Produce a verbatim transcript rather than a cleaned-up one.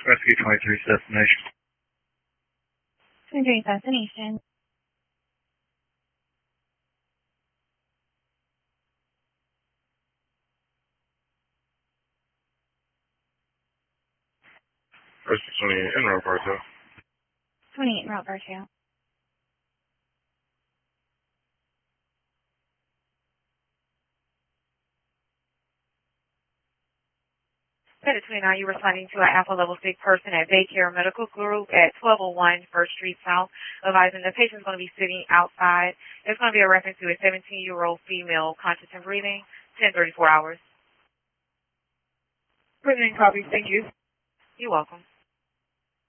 Rescue twenty-three destination. twenty-three destination. Rescue twenty-eight en route part two. twenty-eight en route part two. Credit twenty-nine, you were responding to an Alpha Level six person at Baycare Medical Group at twelve oh one First Street South, advising the patient is going to be sitting outside. There's going to be a reference to a seventeen-year-old female conscious and breathing, ten thirty-four hours. Brilliant copy. Thank you. You're welcome.